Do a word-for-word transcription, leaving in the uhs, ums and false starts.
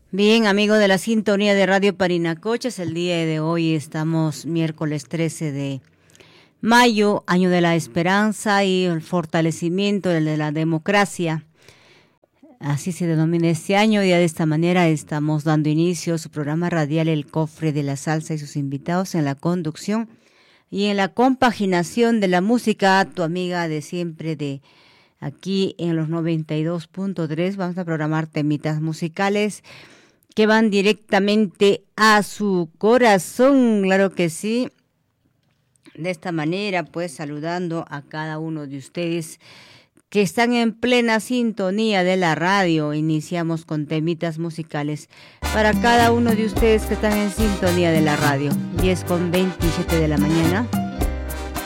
Bien, amigos de la sintonía de Radio Parinacochas, el día de hoy estamos miércoles trece de mayo, año de la esperanza y el fortalecimiento de la democracia. Así se denomina este año y de esta manera estamos dando inicio a su programa radial El Cofre de la Salsa y sus invitados en la conducción y en la compaginación de la música, tu amiga de siempre de aquí en los noventa y dos punto tres. Vamos a programar temitas musicales que van directamente a su corazón, claro que sí. De esta manera, pues saludando a cada uno de ustedes que están en plena sintonía de la radio. Iniciamos con temitas musicales para cada uno de ustedes que están en sintonía de la radio. diez con veintisiete de la mañana.